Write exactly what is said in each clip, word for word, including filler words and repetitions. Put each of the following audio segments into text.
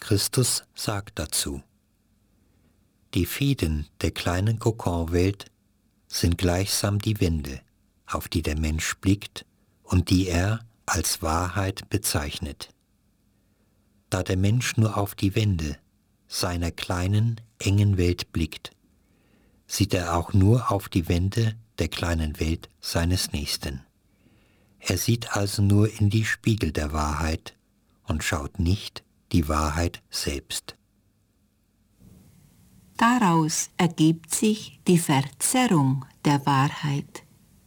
Christus sagt dazu: Die Fäden der kleinen Kokonwelt sind gleichsam die Wände, auf die der Mensch blickt und die er als Wahrheit bezeichnet. Da der Mensch nur auf die Wände seiner kleinen, engen Welt blickt, sieht er auch nur auf die Wände der kleinen Welt seines Nächsten. Er sieht also nur in die Spiegel der Wahrheit und schaut nicht die Wahrheit selbst. Daraus ergibt sich die Verzerrung der Wahrheit.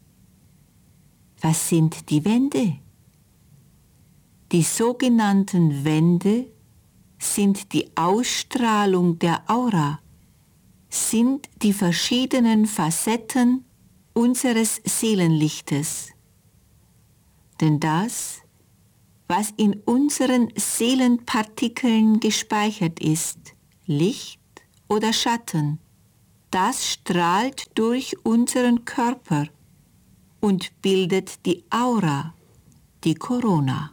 Was sind die Wände? Die sogenannten Wände sind die Ausstrahlung der Aura, sind die verschiedenen Facetten unseres Seelenlichtes. Denn das, was in unseren Seelenpartikeln gespeichert ist, Licht oder Schatten, das strahlt durch unseren Körper und bildet die Aura, die Corona.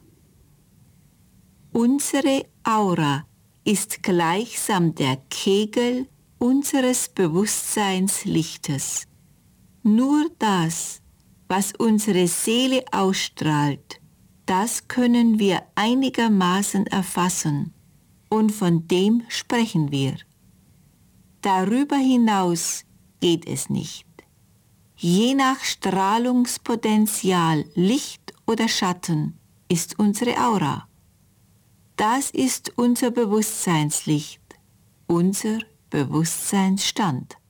Unsere Aura ist gleichsam der Kegel unseres Bewusstseinslichtes. Nur das, was unsere Seele ausstrahlt, das können wir einigermaßen erfassen und von dem sprechen wir. Darüber hinaus geht es nicht. Je nach Strahlungspotenzial, Licht oder Schatten, ist unsere Aura. Das ist unser Bewusstseinslicht, unser Bewusstseinsstand.